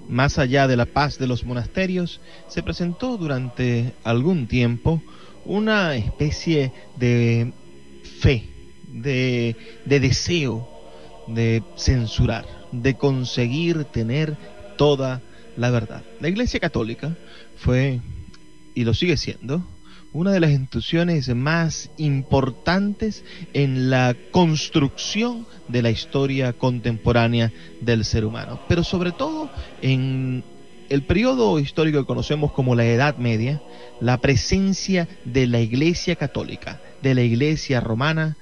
más allá de la paz de los monasterios, se presentó durante algún tiempo una especie de fe, de deseo de censurar, de conseguir tener toda la verdad. La Iglesia Católica fue, y lo sigue siendo, una de las instituciones más importantes en la construcción de la historia contemporánea del ser humano, pero sobre todo en el periodo histórico que conocemos como la Edad Media. La presencia de la Iglesia Católica, de la Iglesia Romana,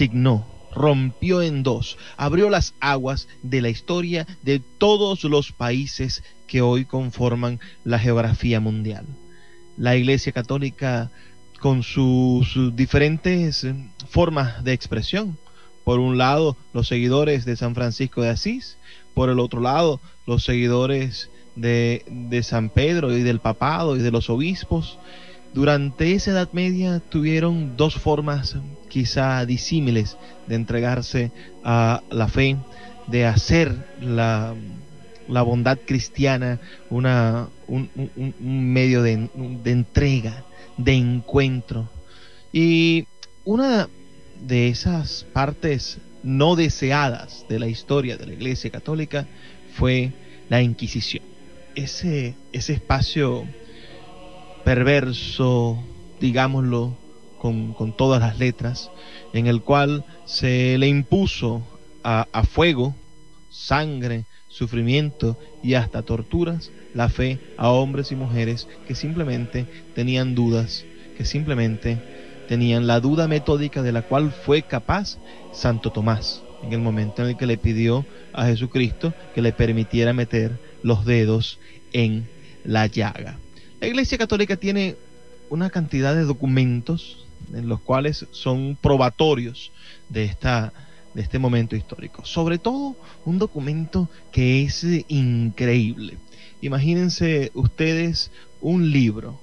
rompió en dos, abrió las aguas de la historia de todos los países que hoy conforman la geografía mundial. La Iglesia Católica, con sus diferentes formas de expresión, por un lado los seguidores de San Francisco de Asís, por el otro lado los seguidores de San Pedro y del papado y de los obispos, durante esa Edad Media tuvieron dos formas quizá disímiles de entregarse a la fe, de hacer la bondad cristiana un medio de entrega, de encuentro. Y una de esas partes no deseadas de la historia de la Iglesia Católica fue la Inquisición. Ese espacio perverso, digámoslo con todas las letras, en el cual se le impuso a fuego, sangre, sufrimiento y hasta torturas la fe a hombres y mujeres que simplemente tenían dudas, que simplemente tenían la duda metódica de la cual fue capaz Santo Tomás en el momento en el que le pidió a Jesucristo que le permitiera meter los dedos en la llaga. La Iglesia Católica tiene una cantidad de documentos en los cuales son probatorios de este momento histórico. Sobre todo un documento que es increíble. Imagínense ustedes un libro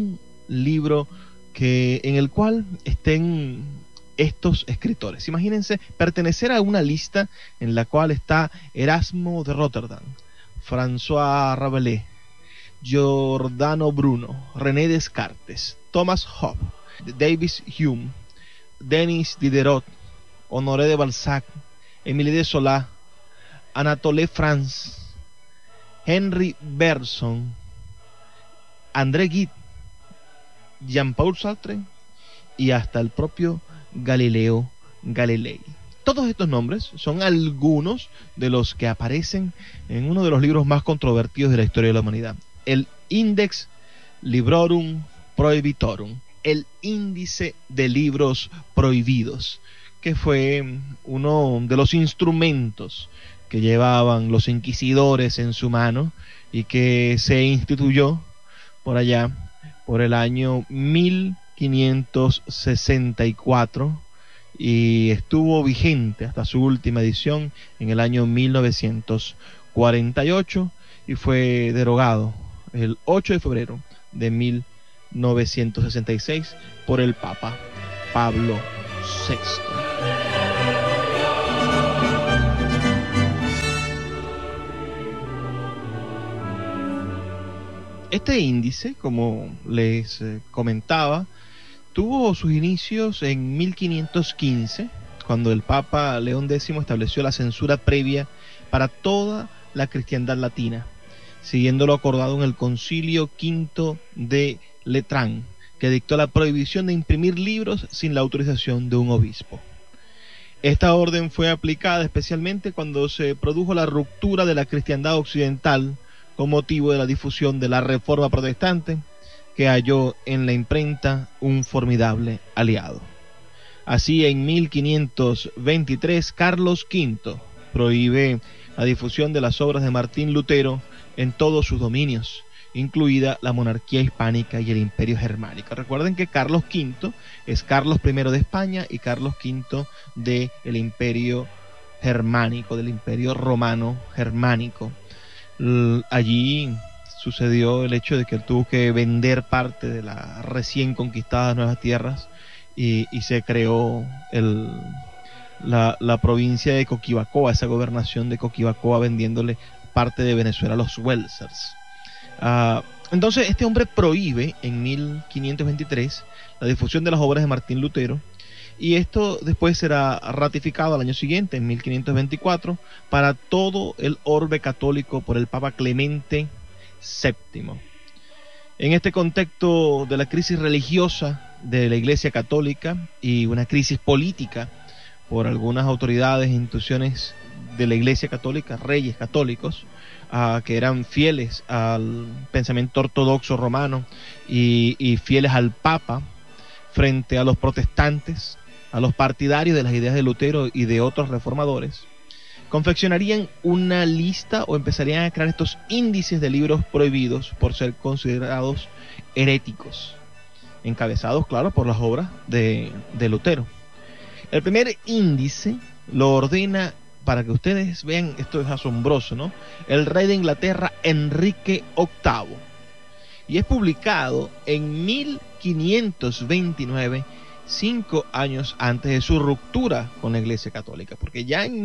que en el cual estén estos escritores. Imagínense pertenecer a una lista en la cual está Erasmo de Rotterdam, François Rabelais, Giordano Bruno, René Descartes, Thomas Hobbes, David Hume, Denis Diderot, Honoré de Balzac, Émile de Zola, Anatole France, Henri Bergson, André Gide, Jean-Paul Sartre y hasta el propio Galileo Galilei. Todos estos nombres son algunos de los que aparecen en uno de los libros más controvertidos de la historia de la humanidad, el Index Librorum Prohibitorum, el índice de libros prohibidos, que fue uno de los instrumentos que llevaban los inquisidores en su mano y que se instituyó por allá por el año 1564 y estuvo vigente hasta su última edición en el año 1948 y fue derogado el 8 de febrero de 1966 por el Papa Pablo VI. Este índice, como les comentaba, tuvo sus inicios en 1515, cuando el Papa León X estableció la censura previa para toda la cristiandad latina, siguiendo lo acordado en el Concilio V de Letrán, que dictó la prohibición de imprimir libros sin la autorización de un obispo. Esta orden fue aplicada especialmente cuando se produjo la ruptura de la cristiandad occidental con motivo de la difusión de la Reforma Protestante, que halló en la imprenta un formidable aliado. Así, en 1523, Carlos V prohíbe la difusión de las obras de Martín Lutero en todos sus dominios, incluida la monarquía hispánica y el imperio germánico. Recuerden que Carlos V es Carlos I de España y Carlos V del imperio germánico, del imperio romano germánico. Allí sucedió el hecho de que él tuvo que vender parte de las recién conquistadas nuevas tierras y se creó la provincia de Coquibacoa, esa gobernación de Coquibacoa, vendiéndole parte de Venezuela, los Welsers. Entonces este hombre prohíbe en 1523 la difusión de las obras de Martín Lutero, y esto después será ratificado al año siguiente, en 1524, para todo el orbe católico por el Papa Clemente VII. En este contexto de la crisis religiosa de la Iglesia Católica y una crisis política por algunas autoridades e instituciones de la Iglesia Católica, reyes católicos, que eran fieles al pensamiento ortodoxo romano y fieles al Papa, frente a los protestantes, a los partidarios de las ideas de Lutero y de otros reformadores, confeccionarían una lista o empezarían a crear estos índices de libros prohibidos por ser considerados heréticos, encabezados, claro, por las obras de Lutero. El primer índice lo ordena, para que ustedes vean, esto es asombroso, ¿no?, el rey de Inglaterra, Enrique VIII, y es publicado en 1529, 5 años antes de su ruptura con la Iglesia Católica, porque ya en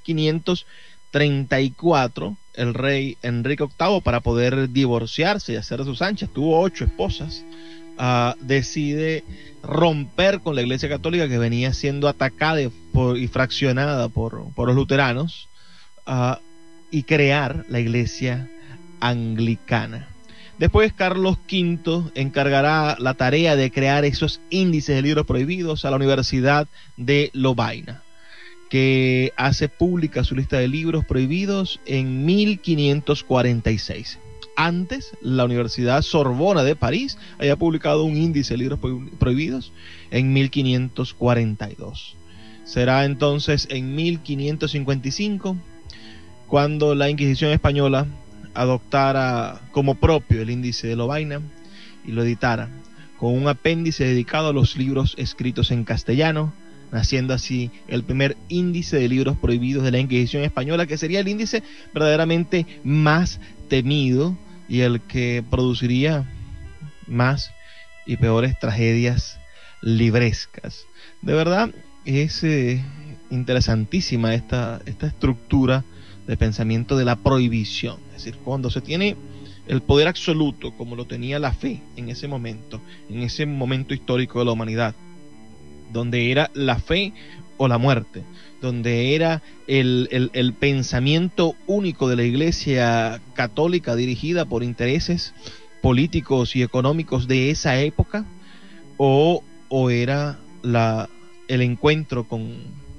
1534 el rey Enrique VIII, para poder divorciarse y hacer de sus anchas, tuvo 8 esposas, decide romper con la Iglesia Católica, que venía siendo atacada y fraccionada por los luteranos, y crear la Iglesia Anglicana. Después Carlos V encargará la tarea de crear esos índices de libros prohibidos a la Universidad de Lovaina, que hace pública su lista de libros prohibidos en 1546. Antes, la Universidad Sorbona de París había publicado un índice de libros prohibidos en 1542. Será entonces en 1555 cuando la Inquisición española adoptara como propio el índice de Lovaina y lo editara con un apéndice dedicado a los libros escritos en castellano, naciendo así el primer índice de libros prohibidos de la Inquisición española, que sería el índice verdaderamente más temido y el que produciría más y peores tragedias librescas. De verdad es interesantísima esta estructura de pensamiento de la prohibición. Es decir, cuando se tiene el poder absoluto, como lo tenía la fe en ese momento histórico de la humanidad, donde era la fe o la muerte, donde era el pensamiento único de la Iglesia Católica, dirigida por intereses políticos y económicos de esa época, o era el encuentro con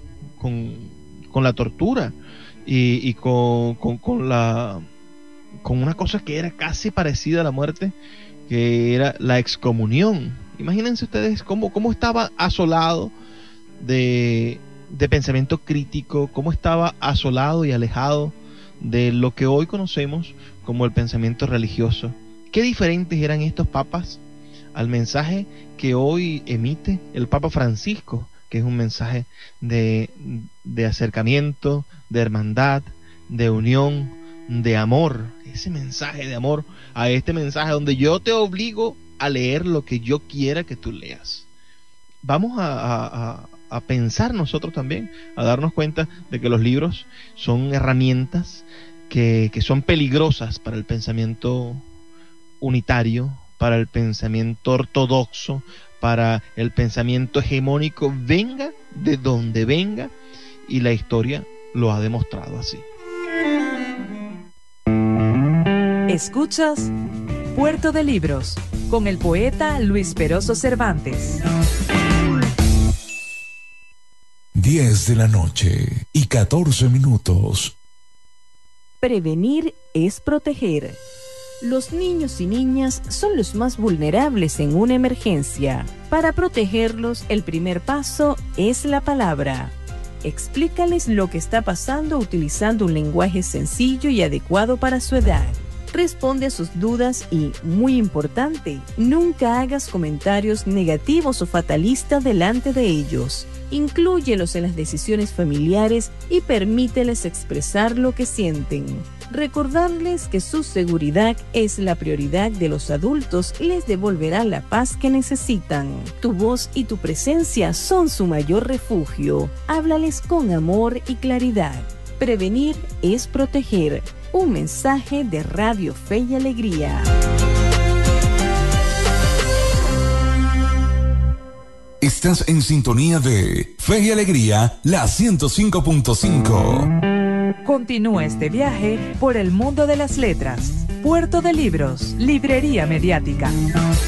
la tortura y con una cosa que era casi parecida a la muerte, que era la excomunión. Imagínense ustedes cómo estaba asolado de pensamiento crítico, cómo estaba asolado y alejado de lo que hoy conocemos como el pensamiento religioso. Qué diferentes eran estos papas al mensaje que hoy emite el Papa Francisco, que es un mensaje de acercamiento, de hermandad, de unión, de amor. Ese mensaje de amor a este mensaje donde yo te obligo a leer lo que yo quiera que tú leas. Vamos a pensar nosotros también, a darnos cuenta de que los libros son herramientas que son peligrosas para el pensamiento unitario, para el pensamiento ortodoxo, para el pensamiento hegemónico, venga de donde venga, y la historia lo ha demostrado así. Escuchas Puerto de Libros con el poeta Luis Peroso Cervantes. 10:14 p.m. Prevenir es proteger. Los niños y niñas son los más vulnerables en una emergencia. Para protegerlos, el primer paso es la palabra. Explícales lo que está pasando utilizando un lenguaje sencillo y adecuado para su edad. Responde a sus dudas y, muy importante, nunca hagas comentarios negativos o fatalistas delante de ellos. Inclúyelos en las decisiones familiares y permíteles expresar lo que sienten. Recordarles que su seguridad es la prioridad de los adultos les devolverá la paz que necesitan. Tu voz y tu presencia son su mayor refugio. Háblales con amor y claridad. Prevenir es proteger. Un mensaje de Radio Fe y Alegría. Estás en sintonía de Fe y Alegría, la 105.5. Continúa este viaje por el mundo de las letras. Puerto de Libros, Librería Mediática.